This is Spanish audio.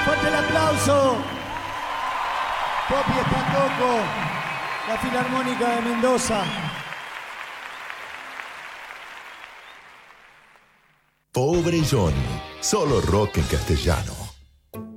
Fuerte el aplauso. Popi Espantoco, la Filarmónica de Mendoza. Pobre Johnny, solo rock en castellano.